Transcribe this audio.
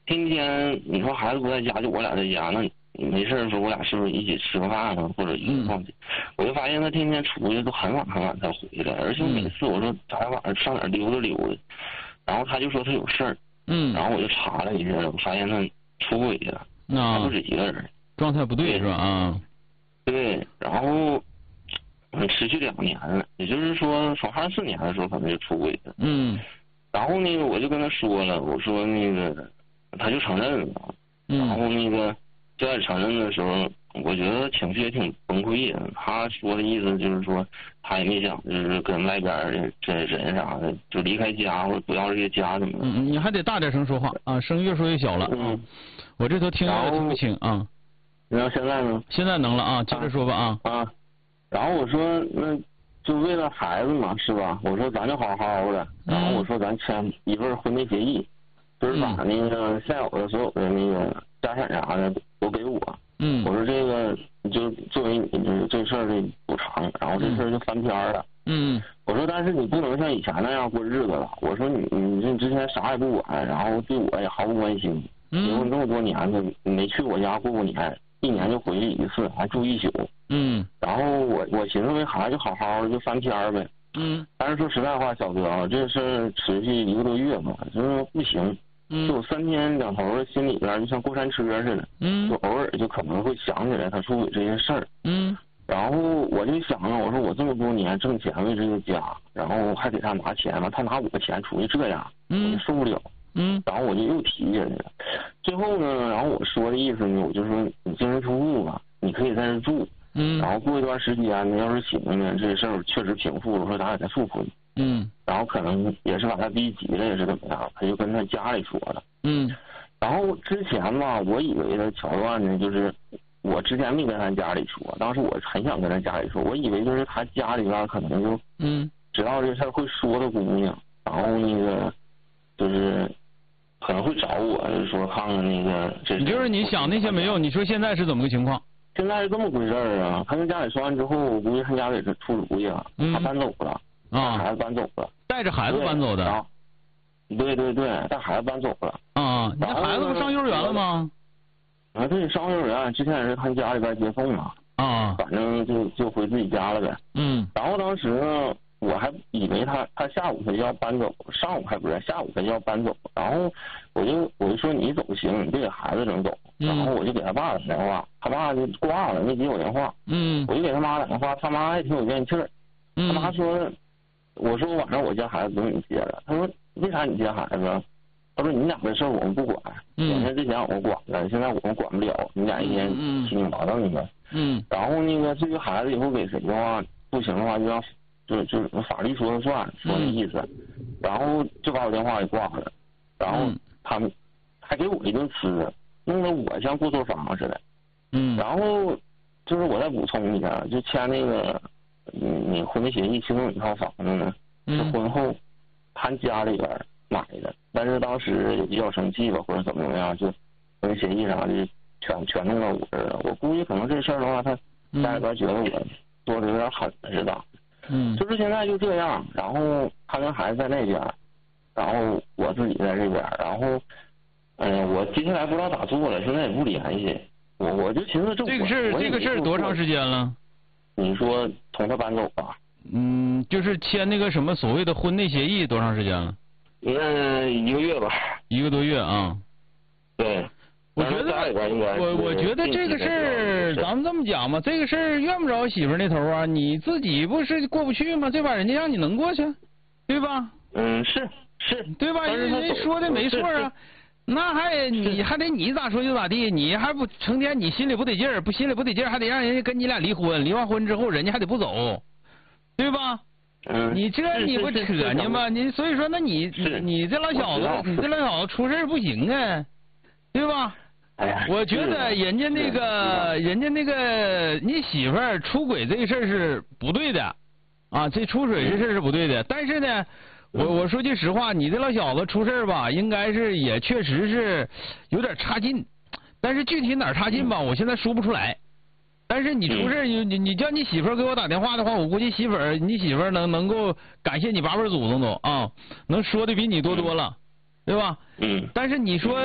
天天你说孩子不在家，就我俩在家，那没事的时候我俩是不是一起吃个饭啊，或者一起逛街？我就发现他天天出去都很晚很晚才回来，而且每次我说咱晚上上哪儿溜达溜达，然后他就说他有事儿，然后我就查了一下，我发现他出轨了，还不止一个人， 状态不对是吧？啊， 对，然后持续2年了，也就是说从24年的时候可能就出轨了，然后那个我就跟他说了，我说那个他就承认了，然后那个就在承认的时候，我觉得情绪也挺崩溃的。他说的意思就是说，他也没想就是跟外边这人啥的就离开家或者不要这个家怎么的。 你还得大点声说话啊，声越说越小了。我这头听也听不清啊。 然后现在呢？ 现在能了啊，接着说吧啊。 然后我说那就为了孩子嘛，是吧？我说咱就好好的，然后我说咱签一份婚内协议，就是把那个现有的所有的那个家产啥的都给我。我说这个就作为你这事儿的补偿，然后这事儿就翻篇了。我说但是你不能像以前那样过日子了。我说你之前啥也不管，然后对我也毫不关心。结婚这么多年了，你没去我家过过年，1年就回去1次，还住1宿。然后我寻思为孩子就好好的就翻篇呗。但是说实在话，小哥啊，这事儿持续1个多月吧，就是不行。就我3天2头的心里边就像过山车似的。就偶尔就可能会想起来他出轨这件事儿。然后我就想了，我说我这么多年挣钱为这个家，然后还给他拿钱嘛，他拿我的钱出去这样，我就受不了。然后我就又提下去了。最后呢，然后我说的意思呢，我就说你净身出户吧，你可以在这住。然后过一段时间呢，要是行呢，这事儿确实平复了，我说咱俩再复婚。然后可能也是把他逼急了，也是怎么样，他就跟他家里说了。然后之前吧，我以为的桥段呢，就是我之前没跟他家里说，当时我很想跟他家里说，我以为就是他家里边可能就知道这事儿会说的姑娘，然后那个就是可能会找我，就是说看看那个这。 就是你想那些没有，你说现在是怎么个情况？ 现在是这么回事儿啊，他跟家里说完之后，我估计他家里是出主意了，他搬走了。孩子搬走了， 带着孩子搬走的。 对，带孩子搬走了。 你这孩子不上幼儿园了吗？ 对，上幼儿园，之前也是他家里边接送嘛。反正就回自己家了呗。然后当时呢，我还以为他下午他就要搬走，上午还不是，下午他就要搬走。然后我就说你走行，你别给孩子整走。然后我就给他爸打电话，他爸就挂了，没接我电话。我就给他妈打电话，他妈也挺有怨气儿。他妈说。我说晚上我接孩子不用你接了，他说为啥你接孩子？他说你俩的事儿我们不管，2天之前我们管了，现在我们管不了，你俩一天七拧八瞪的。然后那个至于孩子以后给谁的话，不行的话就让就是法律说了算，说那意思。然后就把我电话给挂了，然后他们还给我一顿呲，弄得我像过错方似的。然后就是我再补充一下，就签那个。你婚内协议其中有一套房子呢，是婚后他家里边买的，但是当时也比较生气吧，或者怎么样，就婚内协议啥的全弄到我这儿了。我估计可能这事儿的话，他家里边觉得我做的有点狠似的。就是现在就这样，然后他跟孩子在那边，然后我自己在这边，然后我接下来不知道咋做了，现在也不联系。我就寻思这个事儿多长时间了？ 你说从他搬走吧？ 就是签那个什么所谓的婚内协议多长时间了 ？1个月吧。 1个多月啊。 对。 我觉得这个事儿，咱们这么讲嘛，这个事儿怨不着媳妇那头啊，你自己不是过不去吗？这把人家让你能过去，对吧？ 是， 对吧？人家说的没错啊。那你还得你咋说就咋地，你还不成天你心里不得劲儿，不心里不得劲儿，还得让人家跟你俩离婚，离完婚之后人家还得不走，对吧？你这你不扯呢吗？你所以说那你这老小子出事不行啊，对吧？我觉得人家那个你媳妇儿出轨这个事儿是不对的啊，这出轨这事儿是不对的，但是呢。我说句实话，你这老小子出事吧，应该是也确实是有点差劲，但是具体哪儿差劲吧，我现在说不出来。但是你出事，你叫你媳妇儿给我打电话的话，我估计你媳妇儿能够感谢你8辈祖宗都啊，能说的比你多了，对吧？但是你说。